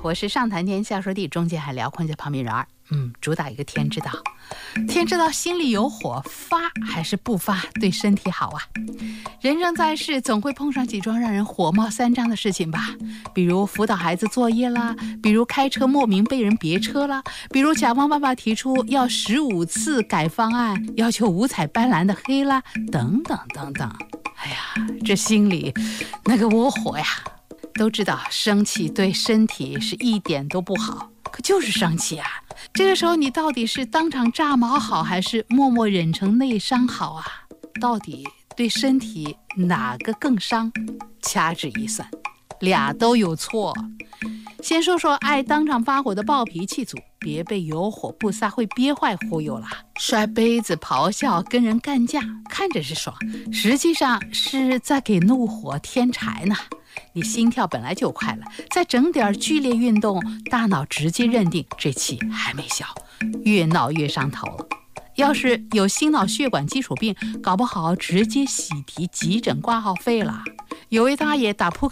我是上谈天下说地中间还辽阔在旁边人儿。主打一个天知道。天知道心里有火，发还是不发对身体好啊。人生在世，总会碰上几桩让人火冒三丈的事情吧，比如辅导孩子作业啦，比如开车莫名被人别车啦，比如甲方爸爸提出要15次改方案，要求五彩斑斓的黑啦，等等等等。哎呀，这心里那个窝火呀。都知道生气对身体是一点都不好，可就是生气啊。这个时候你到底是当场炸毛好，还是默默忍成内伤好啊？到底对身体哪个更伤？掐指一算，俩都有错。先说说爱当场发火的暴脾气组，别被有火不撒会憋坏忽悠了。摔杯子、咆哮、跟人干架，看着是爽，实际上是在给怒火添柴呢。你心跳本来就快了，再整点剧烈运动，大脑直接认定这气还没消，越闹越上头了。要是有心脑血管基础病，搞不好直接喜提急诊挂号费了。有位大爷打扑克